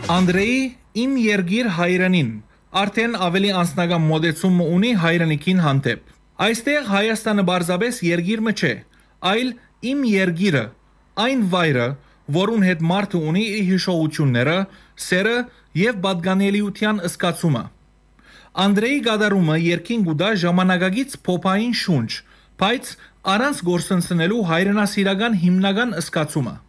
Անդրեի իմ երգիր հայրենին արդեն ավելի անձնական մոտեցում ունի հայրենիքին հանդեպ։ Այստեղ Հայաստանը բարձրապես երգիրը չէ, այլ իմ երգիրը, այն վայրը, որուն հետ մարդը ունի իր հիշողությունները, սերը եւ պատկանելիության զգացումը։ Անդրեի գադարումը երկին գուտա ժամանակակից փոփային շունչ, բայց առանց գործընծնելու հայրենասիրական հիմնական զգացումը։